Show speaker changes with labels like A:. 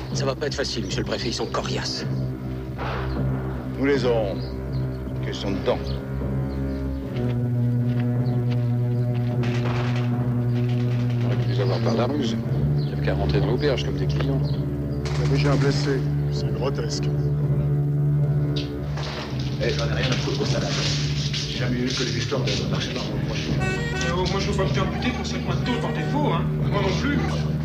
A: Ça va pas être facile, monsieur le préfet, ils sont coriaces.
B: Nous les aurons. Question de temps.
C: On aurait pu les avoir par la ruse. Il n'y avait qu'à rentrer dans l'auberge comme des clients.
D: Mais j'ai un blessé. C'est grotesque.
B: J'en ai rien à foutre de salade. J'ai jamais eu que les histoires de marcher dans mon prochain.
E: Moi, je veux pas me faire buter pour 5 mois de taux par défaut, hein. Moi non plus.